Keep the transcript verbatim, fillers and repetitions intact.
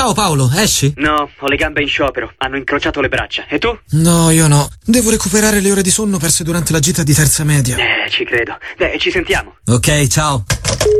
Ciao Paolo, esci? No, ho le gambe in sciopero, hanno incrociato le braccia. E tu? No, io no. Devo recuperare le ore di sonno perse durante la gita di terza media. Eh, ci credo. Beh, ci sentiamo. Ok, ciao.